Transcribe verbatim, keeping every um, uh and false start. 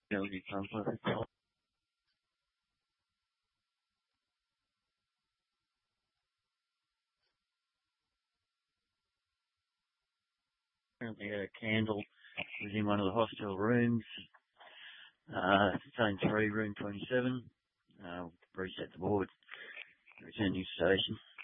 Currently had a candle within one of the hostel rooms. Uh, zone three, room twenty-seven. Uh, reset the board. Returning to station.